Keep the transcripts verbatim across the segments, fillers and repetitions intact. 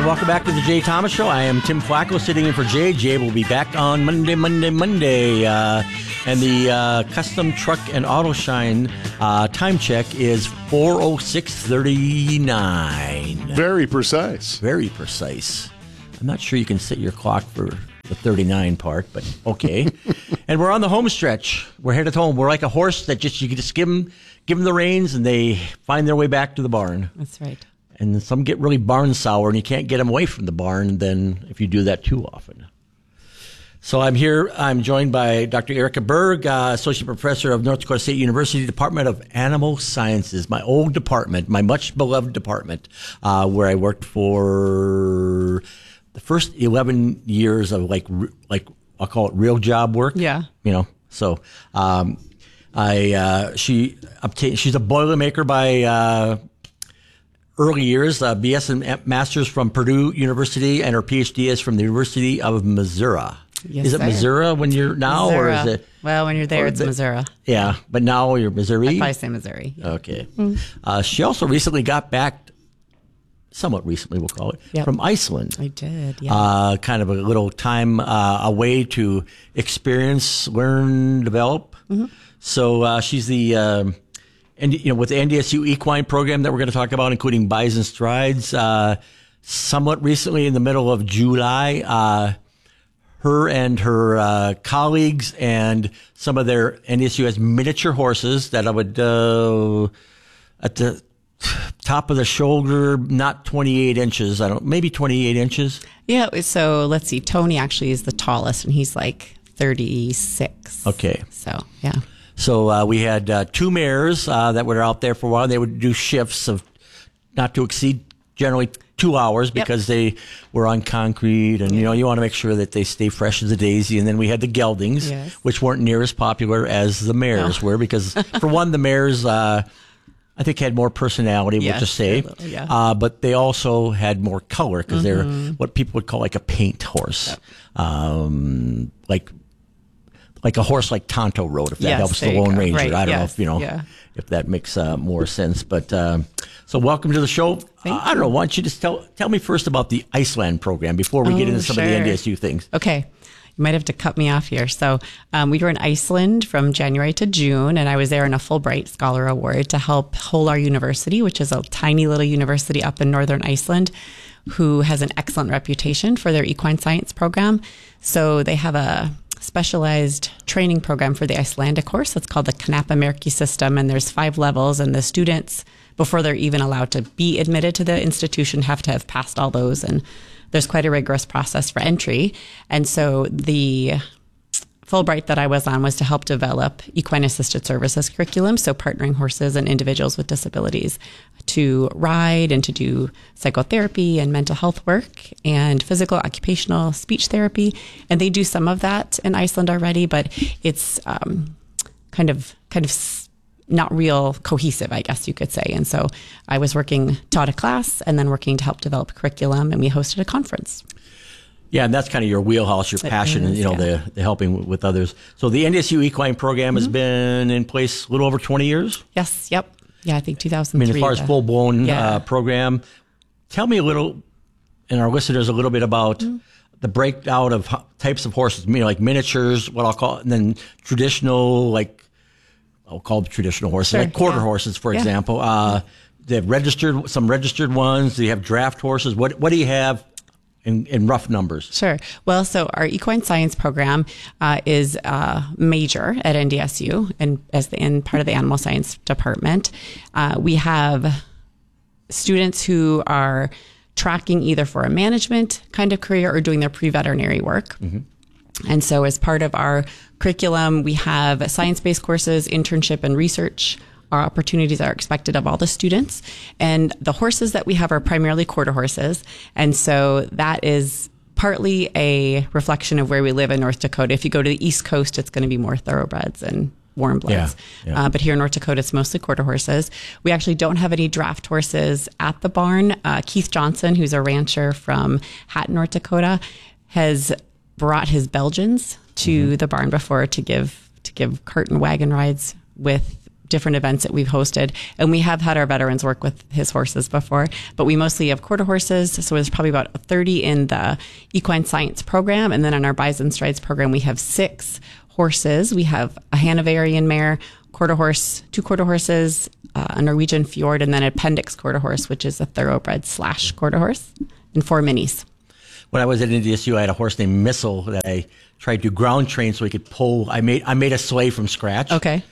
And welcome back to the Jay Thomas Show. I am Tim Flacco sitting in for Jay. Jay will be back on Monday, Monday, Monday. Uh, and the uh, Custom Truck and Auto Shine uh, time check is four oh six thirty-nine. Very precise. Very precise. I'm not sure you can set your clock for the thirty-nine part, but okay. And we're on the home stretch. We're headed home. We're like a horse that just you can just give them, give them the reins and they find their way back to the barn. That's right. And some get really barn sour, and you can't get them away from the barn then if you do that too often. So I'm here. I'm joined by Doctor Erica Berg, uh, Associate Professor of North Dakota State University, Department of Animal Sciences, my old department, my much-beloved department, uh, where I worked for the first eleven years of, like, like I'll call it real job work. Yeah. You know, so um, I uh, she obtained, she's a Boilermaker by uh, early years, uh, B S and Masters from Purdue University, and her P H D is from the University of Missouri. Yes, is it sir. Missouri when you're now, Missouri. or is it? Well, when you're there, it's the, Missouri. Yeah, but now you're Missouri. I'd probably say Missouri. Yeah. Okay. Mm. Uh, she also recently got back, somewhat recently, we'll call it, yep. from Iceland. I did. Yeah. Uh, kind of a little time uh, away to experience, learn, develop. Mm-hmm. So uh, she's the. Um, And, you know, with the N D S U equine program that we're going to talk about, including Bison Strides, uh, somewhat recently in the middle of July, uh, her and her uh, colleagues and some of their N D S U has miniature horses that I would, uh, at the top of the shoulder, not twenty-eight inches, I don't, maybe twenty-eight inches. Yeah. So let's see. Tony actually is the tallest, and he's like thirty-six. Okay. So, yeah. So uh, we had uh, two mares uh, that were out there for a while. They would do shifts of not to exceed generally two hours because yep. they were on concrete. And, you know, you want to make sure that they stay fresh as a daisy. And then we had the geldings, yes. which weren't near as popular as the mares no. were because, for one, the mares, uh, I think, had more personality, yes, we'll just say. Little, yeah. uh, but they also had more color because mm-hmm. they're what people would call like a paint horse. Yep. Um, like... Like a horse like Tonto rode, if that yes, helps the Lone Ranger. Right, I don't yes, know if, you know, yeah. if that makes uh, more sense. But uh, so welcome to the show. Uh, I don't know. Why don't you just tell tell me first about the Iceland program before we oh, get into some sure. of the N D S U things. Okay. You might have to cut me off here. So um, we were in Iceland from January to June, and I was there in a Fulbright Scholar Award to help Hólar University, which is a tiny little university up in northern Iceland, who has an excellent reputation for their equine science program. So they have a specialized training program for the Icelandic horse. It's called the Knapamerki system, and there's five levels, and the students, before they're even allowed to be admitted to the institution, have to have passed all those, and there's quite a rigorous process for entry. And so the Fulbright that I was on was to help develop equine assisted services curriculum, so partnering horses and individuals with disabilities to ride and to do psychotherapy and mental health work and physical, occupational, speech therapy. And they do some of that in Iceland already, but it's um, kind of kind of not real cohesive, I guess you could say. And so I was working, taught a class, and then working to help develop curriculum, and we hosted a conference. Yeah, and that's kind of your wheelhouse, your passion, and you know, yeah. the, the helping with others. So the N D S U equine program mm-hmm. has been in place a little over twenty years? Yes, yep. Yeah, I think two thousand three. I mean, as far the, as full-blown yeah. uh, program, tell me a little, and our listeners a little bit about mm-hmm. the breakdown of types of horses, you know, like miniatures, what I'll call it, and then traditional, like, I'll call them traditional horses, sure, like quarter yeah. horses, for yeah. example. Uh, they have registered, some registered ones. Do you have draft horses? What What do you have in, in rough numbers? Sure. Well, so our equine science program uh, is uh, major at N D S U and as the in part of the animal science department. Uh, we have students who are tracking either for a management kind of career or doing their pre-veterinary work. Mm-hmm. And so as part of our curriculum, we have science-based courses, internship and research. Our opportunities are expected of all the students. And the horses that we have are primarily quarter horses. And so that is partly a reflection of where we live in North Dakota. If you go to the East Coast, it's going to be more thoroughbreds and warm bloods. Yeah, yeah. Uh, but here in North Dakota, it's mostly quarter horses. We actually don't have any draft horses at the barn. Uh, Keith Johnson, who's a rancher from Hatton, North Dakota, has brought his Belgians to mm-hmm. the barn before to give to give cart and wagon rides with different events that we've hosted. And we have had our veterans work with his horses before, but we mostly have quarter horses. So there's probably about thirty in the equine science program. And then in our Bison Strides program, we have six horses. We have a Hanoverian mare, quarter horse, two quarter horses, uh, a Norwegian Fjord, and then appendix quarter horse, which is a thoroughbred slash quarter horse, and four minis. When I was at N D S U, I had a horse named Missile that I tried to ground train so he could pull. I made I made a sleigh from scratch. Okay.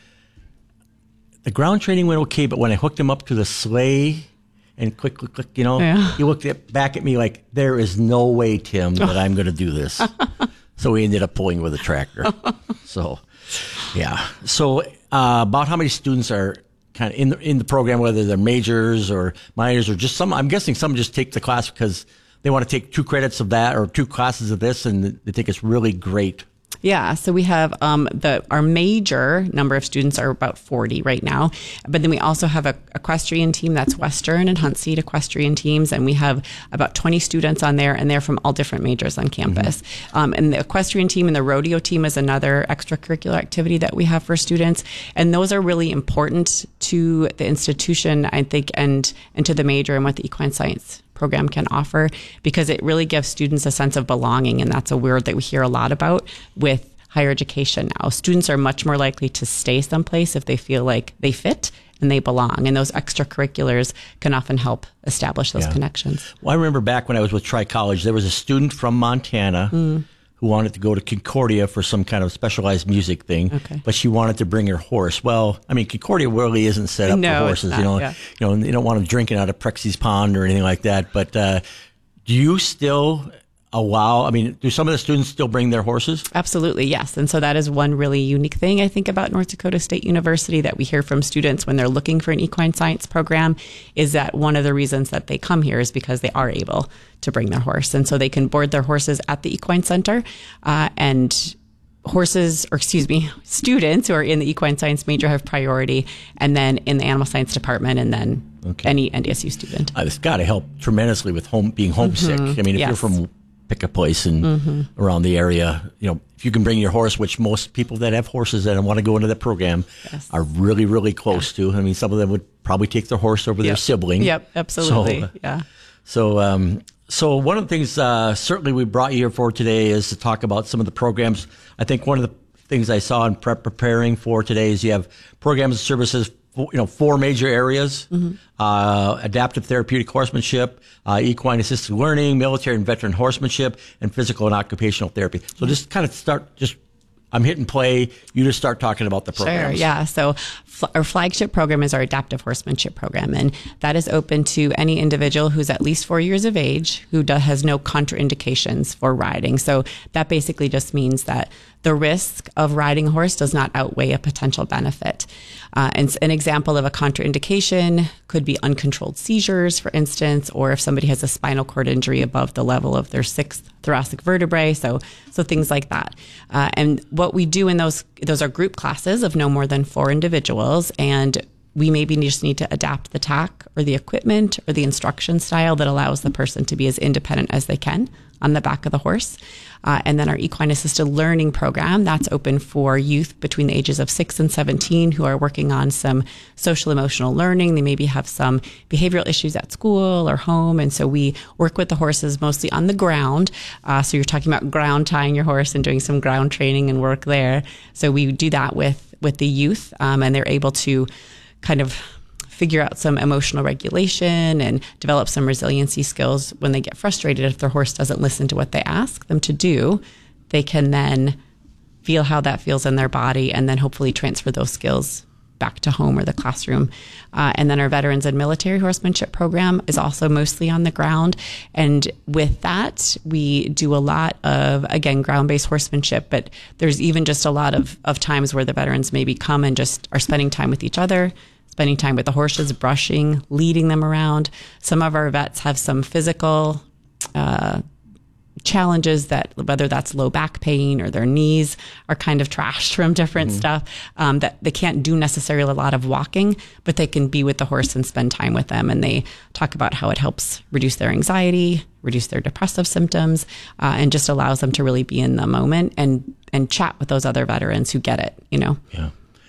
The ground training went okay, but when I hooked him up to the sleigh and click, click, click, you know, Yeah. he looked at, back at me like, there is no way, Tim, that I'm going to do this. So we ended up pulling with a tractor. So, yeah. So uh, about how many students are kind of in the, in the program, whether they're majors or minors or just some, I'm guessing some just take the class because they want to take two credits of that or two classes of this, and they think it's really great. Yeah, so we have um, the our major number of students are about forty right now, but then we also have a equestrian team that's Western and Hunt Seat equestrian teams, and we have about twenty students on there, and they're from all different majors on campus. Mm-hmm. Um, and the equestrian team and the rodeo team is another extracurricular activity that we have for students, and those are really important to the institution, I think, and and to the major and what the equine science program can offer, because it really gives students a sense of belonging. And that's a word that we hear a lot about with higher education now. Students are much more likely to stay someplace if they feel like they fit and they belong. And those extracurriculars can often help establish those Yeah. connections. Well, I remember back when I was with Tri College, there was a student from Montana mm. who wanted to go to Concordia for some kind of specialized music thing, okay. but she wanted to bring her horse. Well, I mean, Concordia really isn't set up no, for horses. Not, you know, yeah. you know, they don't want them drinking out of Prexy's Pond or anything like that. But uh, do you still allow? I mean, do some of the students still bring their horses? Absolutely, yes. And so that is one really unique thing I think about North Dakota State University that we hear from students when they're looking for an equine science program, is that one of the reasons that they come here is because they are able to bring their horse. And so they can board their horses at the equine center, uh, and horses, or excuse me, students who are in the equine science major have priority, and then in the animal science department, and then okay. any N D S U student. Uh, it's got to help tremendously with home being homesick. Mm-hmm. I mean, if yes. you're from pick a place and mm-hmm. around the area, you know, if you can bring your horse, which most people that have horses that want to go into that program yes. are really, really close yeah. to. I mean, some of them would probably take their horse over yep. their sibling. Yep, absolutely. So, yeah. So, um, so one of the things uh, certainly we brought you here for today is to talk about some of the programs. I think one of the things I saw in prep preparing for today is you have programs and services. You know, four major areas: mm-hmm. uh, adaptive therapeutic horsemanship, uh, equine assisted learning, military and veteran horsemanship, and physical and occupational therapy. So just kind of start, just I'm hitting play. You just start talking about the programs. Sure, yeah. So fl- our flagship program is our adaptive horsemanship program, and that is open to any individual who's at least four years of age who do- has no contraindications for riding. So that basically just means that the risk of riding a horse does not outweigh a potential benefit. Uh, and an example of a contraindication could be uncontrolled seizures, for instance, or if somebody has a spinal cord injury above the level of their sixth thoracic vertebrae. So, so things like that. Uh, and what we do in those, those are group classes of no more than four individuals, and we maybe just need to adapt the tack or the equipment or the instruction style that allows the person to be as independent as they can on the back of the horse. Uh, and then our equine assisted learning program, that's open for youth between the ages of six and seventeen who are working on some social emotional learning. They maybe have some behavioral issues at school or home. And so we work with the horses mostly on the ground. Uh, so you're talking about ground tying your horse and doing some ground training and work there. So we do that with, with the youth, um, and they're able to kind of figure out some emotional regulation and develop some resiliency skills when they get frustrated. If their horse doesn't listen to what they ask them to do, they can then feel how that feels in their body and then hopefully transfer those skills back to home or the classroom. Uh, and then our veterans and military horsemanship program is also mostly on the ground. And with that, we do a lot of, again, ground-based horsemanship, but there's even just a lot of, of times where the veterans maybe come and just are spending time with each other, spending time with the horses, brushing, leading them around. Some of our vets have some physical uh, challenges that, whether that's low back pain or their knees are kind of trashed from different mm-hmm. stuff, um, that they can't do necessarily a lot of walking, but they can be with the horse and spend time with them. And they talk about how it helps reduce their anxiety, reduce their depressive symptoms, uh, and just allows them to really be in the moment and, and chat with those other veterans who get it, you know? Yeah.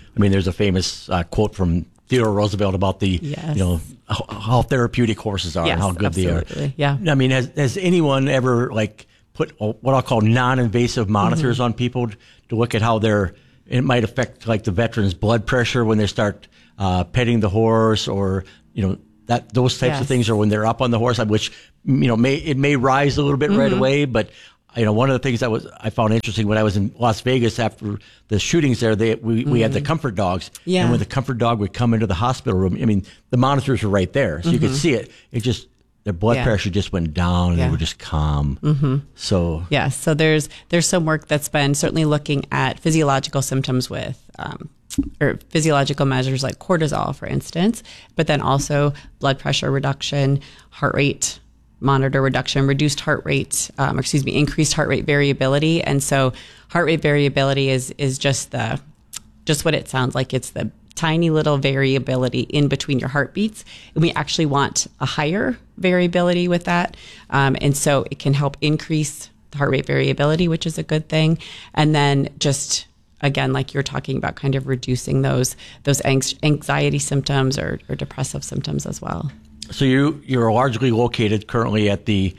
I mean, there's a famous uh, quote from Theodore Roosevelt about the, Yes. you know, how, how therapeutic horses are Yes, and how good absolutely. they are. Yeah. I mean, has, has anyone ever like put what I'll call non-invasive monitors Mm-hmm. on people to look at how they're, it might affect like the veteran's blood pressure when they start uh, petting the horse, or, you know, that those types Yes. of things, or when they're up on the horse, which, you know, may, it may rise a little bit right Mm-hmm. away, but you know, one of the things that was I found interesting when I was in Las Vegas after the shootings there, they we, we had the comfort dogs, Yeah. and when the comfort dog would come into the hospital room, I mean, the monitors were right there, so you could see it. It just their blood Yeah. pressure just went down, and Yeah. they were just calm. Mm-hmm. So Yes. So there's there's some work that's been certainly looking at physiological symptoms with um, or physiological measures like cortisol, for instance, but then also blood pressure reduction, heart rate monitor reduction, reduced heart rate, um, or excuse me, increased heart rate variability. And so heart rate variability is is just the just what it sounds like. It's the tiny little variability in between your heartbeats. And we actually want a higher variability with that. Um, and so it can help increase the heart rate variability, which is a good thing. And then just again, like you're talking about, kind of reducing those those anx- anxiety symptoms or, or depressive symptoms as well. So you you're largely located currently at the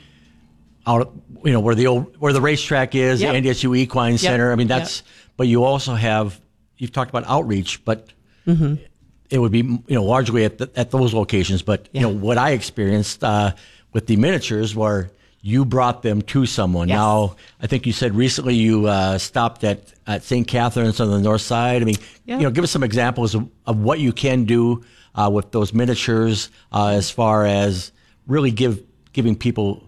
out you know where the old where the racetrack is, Yep. the N D S U Equine Center. I mean that's Yep. but you also have you've talked about outreach, but Mm-hmm. it would be you know largely at the, at those locations. But Yeah. you know what I experienced uh, with the miniatures were you brought them to someone. Yes. Now I think you said recently you uh, stopped at at Saint Catharines on the north side. I mean, Yeah. you know, give us some examples of, of what you can do uh, with those miniatures uh, as far as really give giving people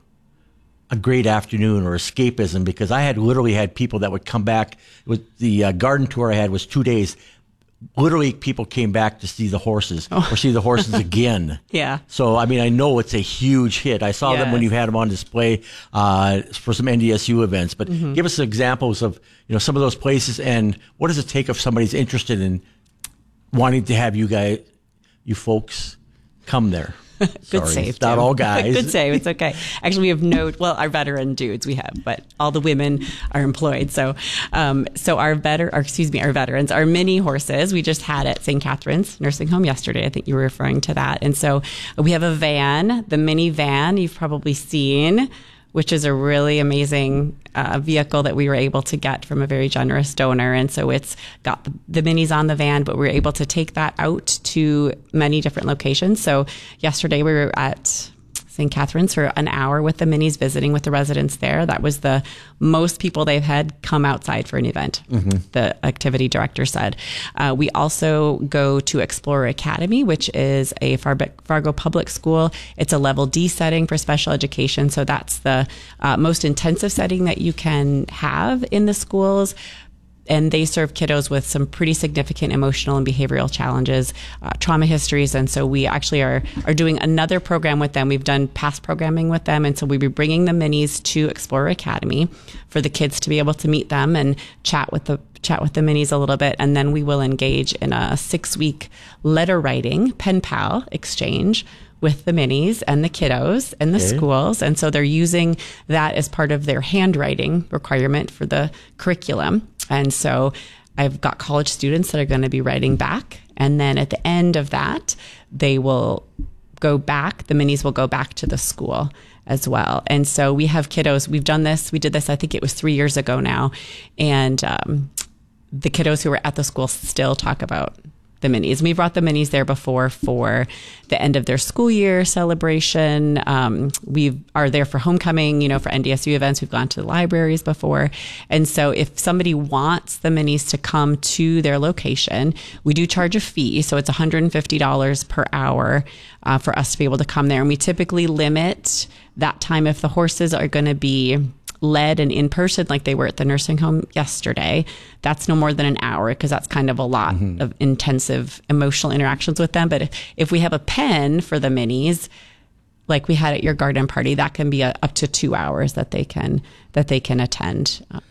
a great afternoon or escapism, because I had literally had people that would come back. It was the uh, garden tour I had was two days. Literally, people came back to see the horses or see the horses again. Yeah. So, I mean, I know it's a huge hit. I saw them when Yes. you had them on display uh, for some N D S U events. But give us examples of you know some of those places, and what does it take if somebody's interested in wanting to have you guys, you folks, come there? Good Sorry, save. it's not Tim. all guys. Good save. It's okay. Actually, we have no, well, our veteran dudes we have, but all the women are employed. So, um, so our veter, or excuse me, our veterans, our mini horses, we just had at Saint Catharines Nursing Home yesterday. I think you were referring to that. And so we have a van, the mini van you've probably seen, which is a really amazing uh, vehicle that we were able to get from a very generous donor. And so it's got the, the minis on the van, but we were able to take that out to many different locations. So yesterday we were at Saint Catharines for an hour with the minis, visiting with the residents there. That was the most people they've had come outside for an event, mm-hmm. the activity director said. Uh, we also go to Explorer Academy, which is a Fargo public school. It's a level D setting for special education. So that's the uh, most intensive setting that you can have in the schools. And they serve kiddos with some pretty significant emotional and behavioral challenges, uh, trauma histories. And so we actually are are doing another program with them. We've done past programming with them. And so we'll be bringing the minis to Explorer Academy for the kids to be able to meet them and chat with the chat with the minis a little bit. And then we will engage in a six-week letter writing pen pal exchange with the minis and the kiddos and the Okay. schools. And so they're using that as part of their handwriting requirement for the curriculum. And so I've got college students that are going to be writing back. And then at the end of that, they will go back, the minis will go back to the school as well. And so we have kiddos, we've done this, we did this, I think it was three years ago now. And um, the kiddos who were at the school still talk about the minis. We brought the minis there before for the end of their school year celebration. Um, we are there for homecoming, you know, for N D S U events. We've gone to the libraries before. And so if somebody wants the minis to come to their location, we do charge a fee. So it's one hundred fifty dollars per hour uh, for us to be able to come there. And we typically limit that time if the horses are going to be led and in person like they were at the nursing home yesterday. That's no more than an hour because that's kind of a lot mm-hmm. of intensive emotional interactions with them. But if, if we have a pen for the minis, like we had at your garden party, that can be a, up to two hours that they can that they can attend. Um,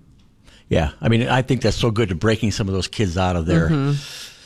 Yeah, I mean, I think that's so good to breaking some of those kids out of their mm-hmm.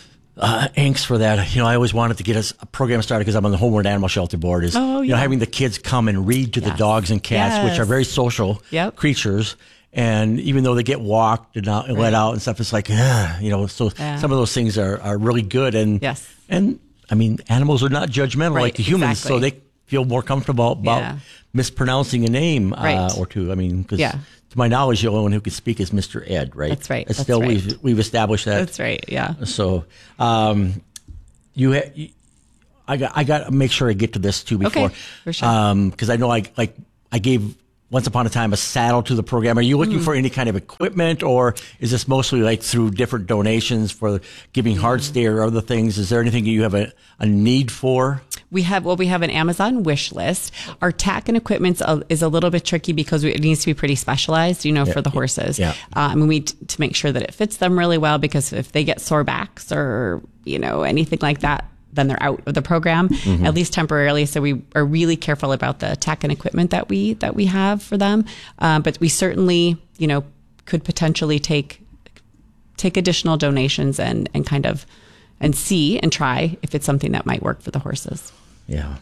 uh, angst for that. You know, I always wanted to get us a program started because I'm on the Homeward Animal Shelter Board. Is oh, yeah. you know having the kids come and read to yes. the dogs and cats, yes. which are very social yep. creatures, And even though they get walked and, out, and Right. let out and stuff, it's like, ah, you know, so Yeah. some of those things are, are really good. And, Yes. and I mean, animals are not judgmental Right, like the humans, so exactly. they feel more comfortable about Yeah. mispronouncing a name uh, Right. or two. I mean, because Yeah. to my knowledge, the only one who could speak is Mister Ed, right? That's right, It's that's still, right. we've, we've established that. That's right. Yeah. So, um, you, ha- you I got, I got to make sure I get to this too before. Okay, for sure. Um, cause I know I, like, I gave once upon a time a saddle to the program. Are you looking Mm. for any kind of equipment, or is this mostly like through different donations for giving hard stay or other things? Is there anything you have a, a need for? We have, well, we have an Amazon wish list. Our tack and equipment is a little bit tricky because we, it needs to be pretty specialized, you know, for the horses. Yeah. Uh, I mean, we, t- to make sure that it fits them really well, because if they get sore backs or, you know, anything like that, then they're out of the program, at least temporarily. So we are really careful about the tack and equipment that we, that we have for them. Uh, but we certainly, you know, could potentially take, take additional donations and, and kind of, and see and try if it's something that might work for the horses. Yeah.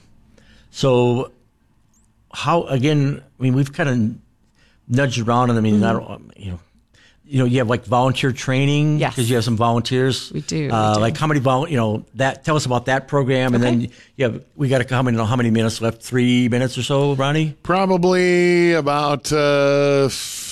So how, again, I mean, we've kind of nudged around, and I mean, I don't, you know, you know, you have like volunteer training. Yes. Because you have some volunteers. We do, we Uh, do. Like how many vol, you know, that, tell us about that program. And Okay. then you have, we got to come in, how many minutes left? Three minutes or so, Ronnie? Probably about uh,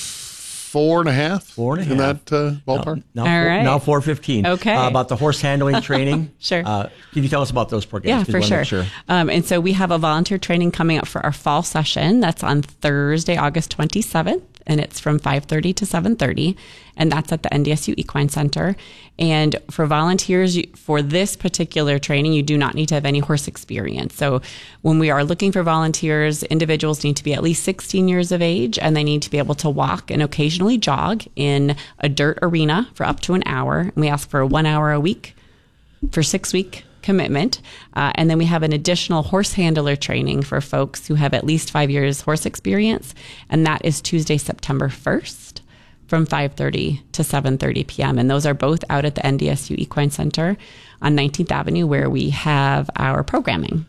four and a half. Four and a in half. that uh, ballpark. Now, All four, right. now four fifteen. Okay. Uh, about the horse handling training. Sure. Uh, can you tell us about those programs? Yeah, 'Cause for we wanna sure. make Um, and so we have a volunteer training coming up for our fall session. That's on Thursday, August twenty-seventh, and it's from five thirty to seven thirty, and that's at the N D S U Equine Center. And for volunteers you- for this particular training, you do not need to have any horse experience. So when we are looking for volunteers, individuals need to be at least sixteen years of age, and they need to be able to walk and occasionally jog in a dirt arena for up to an hour. And we ask for one hour a week for six week commitment. Uh, and then we have an additional horse handler training for folks who have at least five years horse experience. And that is Tuesday, September first from five thirty to seven thirty p.m. And those are both out at the N D S U Equine Center on nineteenth Avenue, where we have our programming.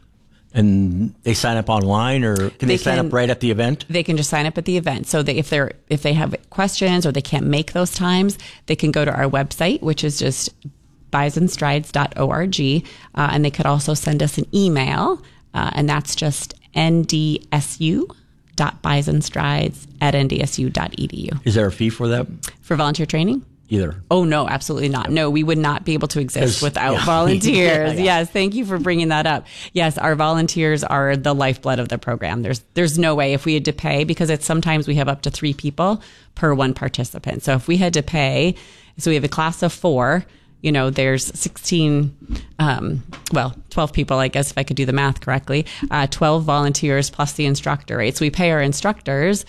And they sign up online, or can they, They sign can- up right at the event? They can just sign up at the event. So they, if they're if they have questions or they can't make those times, they can go to our website, which is just bison strides dot org, uh, and they could also send us an email, uh, and that's just N D S U dot bisonstrides at N D S U dot E D U. Is there a fee for that? For volunteer training? Either. Oh, no, absolutely not. No, we would not be able to exist 'Cause- without yeah. volunteers. Yeah, yeah. Yes, thank you for bringing that up. Yes, our volunteers are the lifeblood of the program. There's there's no way if we had to pay, because it's sometimes we have up to three people per one participant. So if we had to pay, so we have a class of four, you know, there's sixteen, um, well, twelve people, I guess, if I could do the math correctly, uh, twelve volunteers plus the instructor, right? So we pay our instructors,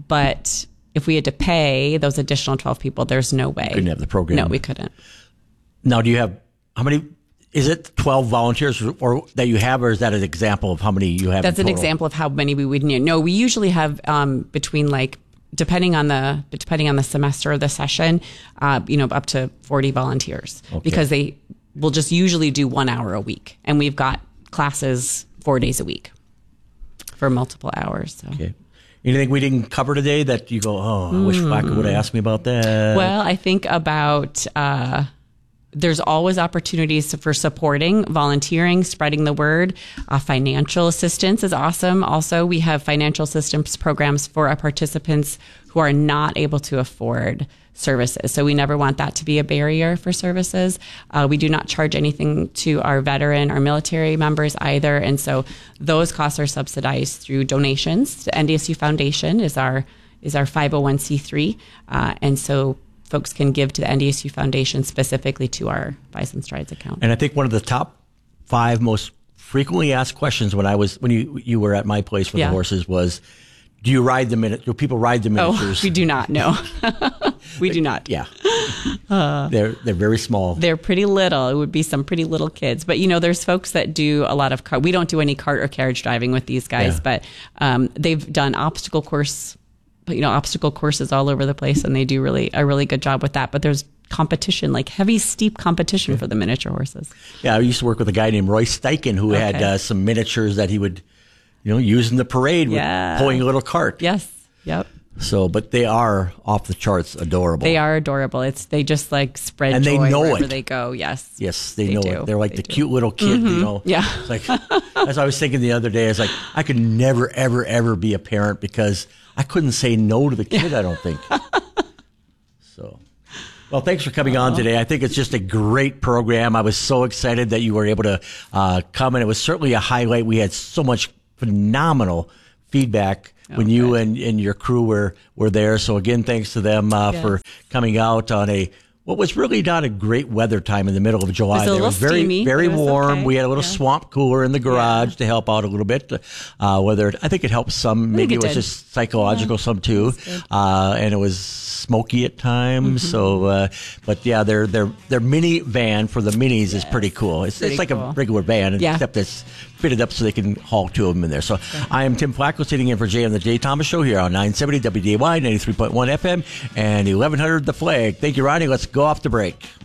but if we had to pay those additional twelve people, there's no way. Couldn't have the program. No, we couldn't. Now, do you have, how many, is it twelve volunteers or that you have, or is that an example of how many you have? That's in an total? example of how many we would need. No, we usually have um, between like, depending on the depending on the semester or the session, uh, you know, up to forty volunteers, because they will just usually do one hour a week, and we've got classes four days a week for multiple hours. So. Okay. Anything we didn't cover today that you go, oh, I wish Flacco would have asked me about that? Well, I think about uh, there's always opportunities for supporting, volunteering, spreading the word. Uh, financial assistance is awesome. Also, we have financial assistance programs for our participants who are not able to afford services. So we never want that to be a barrier for services. Uh, we do not charge anything to our veteran or military members either. And so those costs are subsidized through donations. The N D S U Foundation is our is our five oh one c three. Uh, and so folks can give to the N D S U Foundation specifically to our Bison Strides account. And I think one of the top five most frequently asked questions when I was, when you, you were at my place for Yeah. the horses was, do you ride the minute? Do people ride the Oh, miniatures? we do not. No, we do not. Yeah. they're, they're very small. They're pretty little. It would be some pretty little kids. But, you know, there's folks that do a lot of cart. We don't do any cart or carriage driving with these guys, Yeah. but um, they've done obstacle course, you know, obstacle courses all over the place, and they do really a really good job with that. But there's competition, like heavy, steep competition for the miniature horses. Yeah, I used to work with a guy named Roy Steichen who had Okay. uh, some miniatures that he would, you know, use in the parade with Yeah. pulling a little cart. Yes. Yep. So, but they are off the charts adorable. They are adorable. It's they just like spread And they joy know wherever it. they go. Yes. Yes, they, They know do. it. They're like They the do. cute little kid, you know. Yeah. It's like, as I was thinking the other day, it's like, I could never, ever, ever be a parent because I couldn't say no to the kid, I don't think. So, well, thanks for coming on today. I think it's just a great program. I was so excited that you were able to uh, come, and it was certainly a highlight. We had so much phenomenal feedback when you good. and, and your crew were, were there. So again, thanks to them uh, Yes. for coming out on a what was really not a great weather time in the middle of July. It was a It little was very, steamy, very but it was warm. okay. We had a little Yeah. swamp cooler in the garage to help out a little bit. Uh, whether I think it helped some, maybe it it was did. just psychological, some too. Uh, and it was smoky at times. Mm-hmm. So, uh, but yeah, their their their mini van for the minis is pretty cool. It's Pretty it's like a cool. regular van, Yeah. except it's fitted up so they can haul two of them in there. So I am Tim Flacco sitting in for Jay on the Jay Thomas Show here on nine seventy W D A Y, ninety-three point one F M, and eleven hundred The Flag. Thank you, Ronnie. Let's go off the break.